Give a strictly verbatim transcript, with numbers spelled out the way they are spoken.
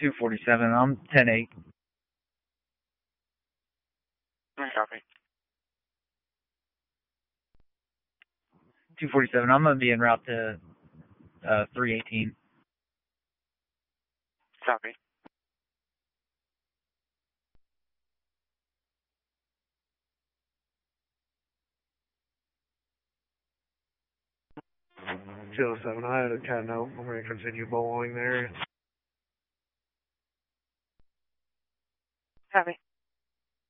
two forty-seven, I'm ten eight. Copy. two forty-seven, I'm going to be en route to uh, three eighteen. Copy. two oh seven, I had a cat note. I'm going to continue bowling there.